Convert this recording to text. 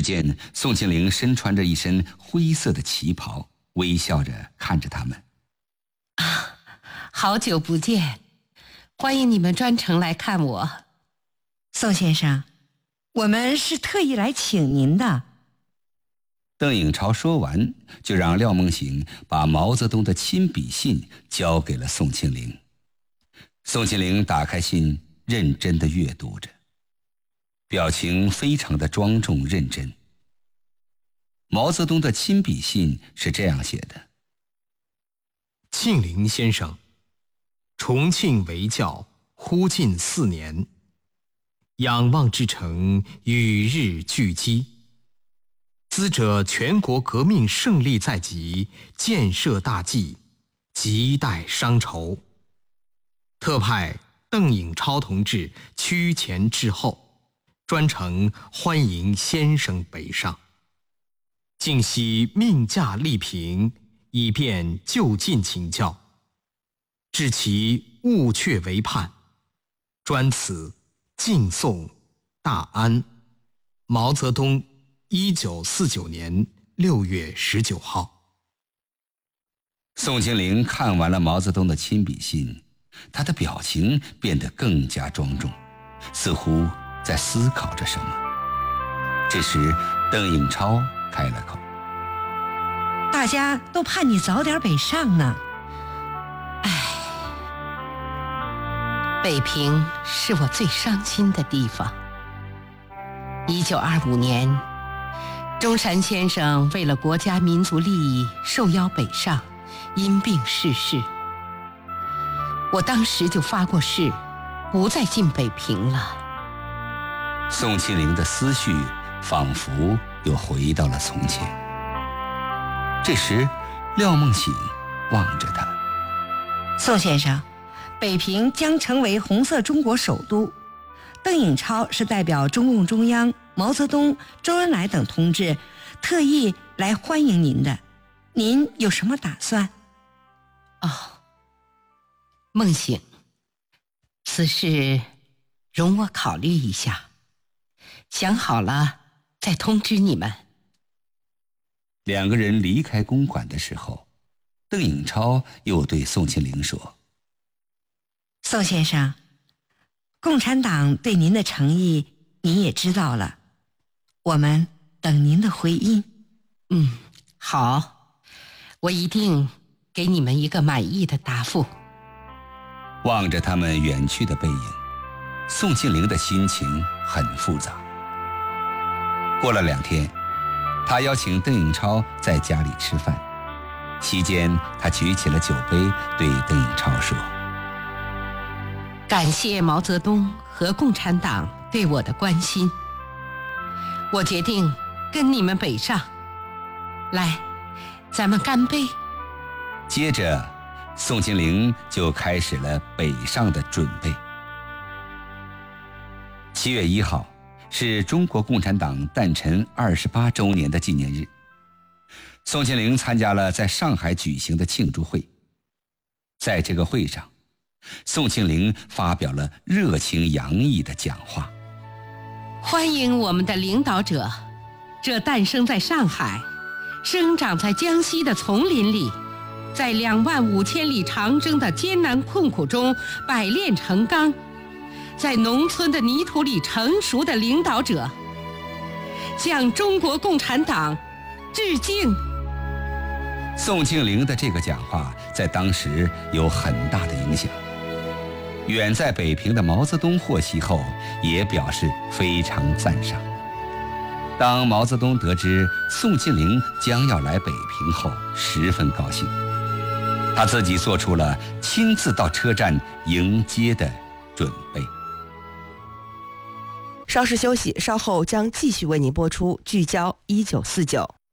见宋庆龄身穿着一身灰色的旗袍，微笑着看着他们。 好久不见，欢迎你们专程来看我。 宋先生，我们是特意来请您的。 邓颖超说完，就让廖梦醒把毛泽东的亲笔信交给了宋庆龄。宋庆龄打开信，认真地阅读着，表情非常的庄重认真。毛泽东的亲笔信是这样写的： 庆龄先生，重庆为教忽近4年，仰望之城与日俱激，兹者全国革命胜利在即，建设大计，亟待商筹。特派邓颖超同志趋前至后，专程欢迎先生北上，敬悉命驾力平，以便就近请教，致其务确为盼。专此敬送大安。毛泽东1949年6月19号。 宋庆龄看完了毛泽东的亲笔信，他的表情变得更加庄重，似乎在思考着什么。这时，邓颖超开了口： 大家都盼你早点北上呢。 北平是我最伤心的地方。1925年，中山先生为了国家民族利益受邀北上，因病逝世。我当时就发过誓，不再进北平了。 宋庆龄的思绪仿佛又回到了从前。这时，廖梦醒望着他： 宋先生，北平将成为红色中国首都，邓颖超是代表中共中央、毛泽东、周恩来等同志特意来欢迎您的，您有什么打算？ 梦醒，此事容我考虑一下，想好了再通知你们。 两个人离开公馆的时候，邓颖超又对宋庆龄说： 宋先生，共产党对您的诚意您也知道了，我们等您的回音。 好，我一定给你们一个满意的答复。 望着他们远去的背影，宋庆龄的心情很复杂。过了2天，他邀请邓颖超在家里吃饭，期间他举起了酒杯，对邓颖超说： 感谢毛泽东和共产党对我的关心，我决定跟你们北上。来，咱们干杯。 接着，宋庆龄就开始了北上的准备。7月1号是中国共产党诞辰28周年的纪念日，宋庆龄参加了在上海举行的庆祝会。在这个会上，宋庆龄发表了热情洋溢的讲话： 欢迎我们的领导者，这诞生在上海，生长在江西的丛林里，在25000里长征的艰难困苦中百炼成钢，在农村的泥土里成熟的领导者，向中国共产党致敬。 宋庆龄的这个讲话在当时有很大的影响。远在北平的毛泽东获悉后，也表示非常赞赏。当毛泽东得知宋庆龄将要来北平后，十分高兴，他自己做出了亲自到车站迎接的准备。 稍事休息，稍后将继续为您播出《聚焦1949》。